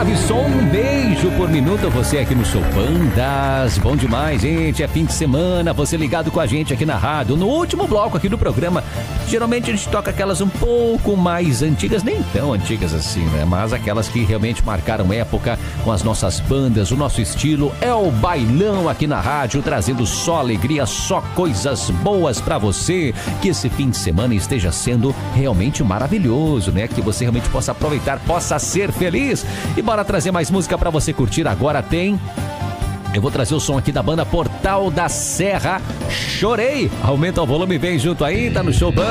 Grave som, um beijo por minuto, você aqui no Show Bandas. Bom demais, gente, é fim de semana, você ligado com a gente aqui na rádio. No último bloco aqui do programa, geralmente a gente toca aquelas um pouco mais antigas, nem tão antigas assim, né? Mas aquelas que realmente marcaram época com as nossas bandas, o nosso estilo é o bailão aqui na rádio, trazendo só alegria, só coisas boas pra você. Que esse fim de semana esteja sendo realmente maravilhoso, né? Que você realmente possa aproveitar, possa ser feliz. E bora trazer mais música pra você curtir. Agora eu vou trazer o som aqui da banda Portal da Serra. Chorei. Aumenta o volume, vem junto aí, tá no Show Band.